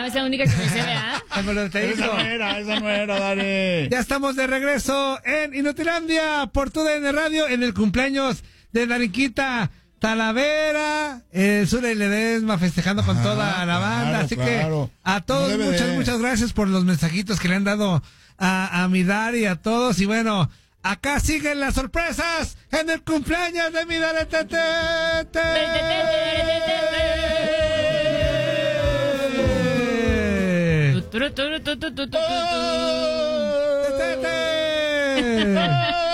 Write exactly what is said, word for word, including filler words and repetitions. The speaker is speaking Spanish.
es la única que me sé, ¿verdad? Esa no era, esa no era, dale. Ya estamos de regreso en Inutilandia por tu D N Radio en el cumpleaños de Nariquita Talavera, el Sur y Ledesma festejando con ah, toda la banda. Claro, así claro. que a todos no muchas, de... muchas gracias por los mensajitos que le han dado a, a mi Dar y a todos. Y bueno, acá siguen las sorpresas en el cumpleaños de mi Dar. Tete.